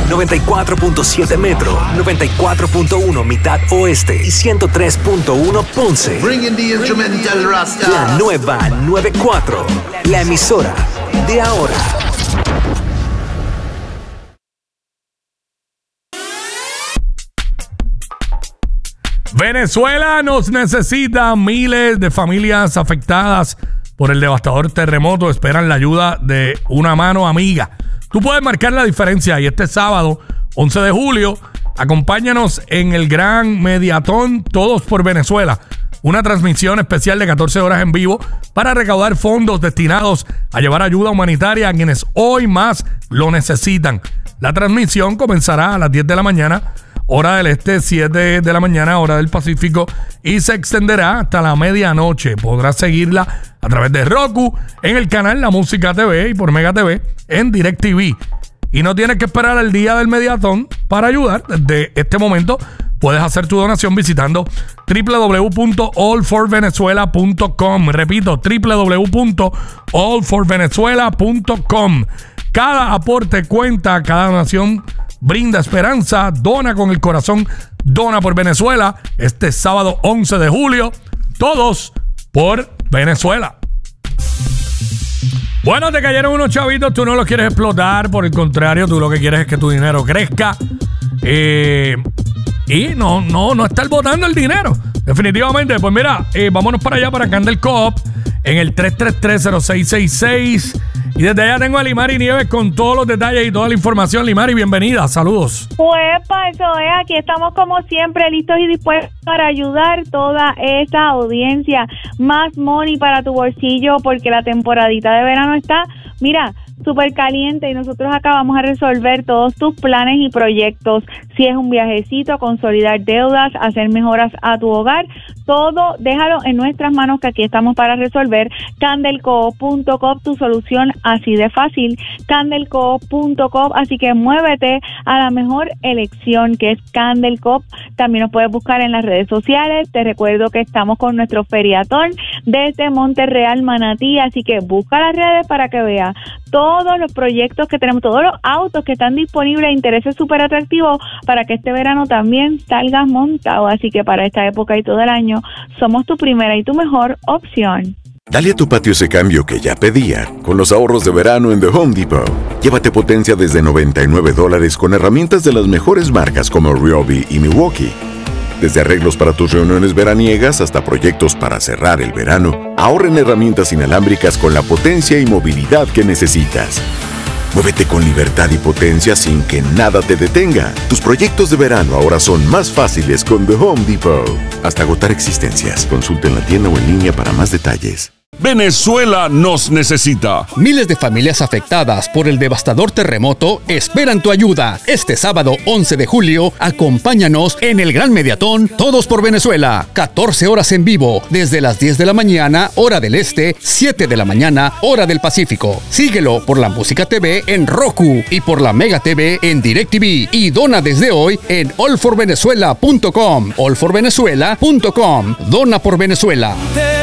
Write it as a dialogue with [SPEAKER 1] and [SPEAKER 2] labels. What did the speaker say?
[SPEAKER 1] 94.7 Metro, 94.1 Mitad Oeste y 103.1 Ponce.
[SPEAKER 2] Bringing the instrumental Rasta.
[SPEAKER 1] La nueva 94, la emisora de ahora.
[SPEAKER 3] Venezuela nos necesita. Miles de familias afectadas por el devastador terremoto esperan la ayuda de una mano amiga. Tú puedes marcar la diferencia y este sábado, 11 de julio, acompáñanos en el gran Mediatón Todos por Venezuela. Una transmisión especial de 14 horas en vivo para recaudar fondos destinados a llevar ayuda humanitaria a quienes hoy más lo necesitan. La transmisión comenzará a las 10 de la mañana, hora del este, 7 de la mañana, hora del Pacífico, y se extenderá hasta la medianoche. Podrás seguirla a través de Roku, en el canal La Música TV y por Mega TV en DirecTV. Y no tienes que esperar al día del Mediatón para ayudar. Desde este momento puedes hacer tu donación visitando www.allforvenezuela.com. Repito, www.allforvenezuela.com. Cada aporte cuenta, cada donación brinda esperanza. Dona con el corazón, dona por Venezuela. Este sábado 11 de julio, todos por Venezuela. Bueno, te cayeron unos chavitos, tú no los quieres explotar, por el contrario, tú lo que quieres es que tu dinero crezca y no estar botando el dinero. Definitivamente, pues mira, vámonos para allá, para Candel Coop, en el 333-0666. Y desde allá tengo a Limari Nieves con todos los detalles y toda la información. Limari, bienvenida, saludos.
[SPEAKER 4] Pues eso es, aquí estamos como siempre listos y dispuestos para ayudar toda esa audiencia. Más money para tu bolsillo porque la temporadita de verano está, mira, súper caliente y nosotros acá vamos a resolver todos tus planes y proyectos. Si es un viajecito, consolidar deudas, hacer mejoras a tu hogar, todo déjalo en nuestras manos que aquí estamos para resolver. Candelcoop.com, tu solución así de fácil. Candelcoop.com, así que muévete a la mejor elección que es Candelcoop. También nos puedes buscar en las redes sociales. Te recuerdo que estamos con nuestro feriatón desde Monterreal, Manatí, así que busca las redes para que veas todos los proyectos que tenemos, todos los autos que están disponibles a intereses súper atractivos para que este verano también salgas montado. Así que para esta época y todo el año, somos tu primera y tu mejor opción.
[SPEAKER 5] Dale a tu patio ese cambio que ya pedía con los ahorros de verano en The Home Depot. Llévate potencia desde $99 con herramientas de las mejores marcas como Ryobi y Milwaukee. Desde arreglos para tus reuniones veraniegas hasta proyectos para cerrar el verano, ahorra en herramientas inalámbricas con la potencia y movilidad que necesitas. Muévete con libertad y potencia sin que nada te detenga. Tus proyectos de verano ahora son más fáciles con The Home Depot. Hasta agotar existencias. Consulta en la tienda o en línea para más detalles.
[SPEAKER 6] Venezuela nos necesita.
[SPEAKER 7] Miles de familias afectadas por el devastador terremoto esperan tu ayuda. Este sábado 11 de julio, acompáñanos en el Gran Mediatón Todos por Venezuela. 14 horas en vivo, desde las 10 de la mañana, hora del este, 7 de la mañana, hora del Pacífico. Síguelo por La Música TV en Roku y por la Mega TV en DirecTV. Y dona desde hoy en allforvenezuela.com. allforvenezuela.com. Dona por Venezuela.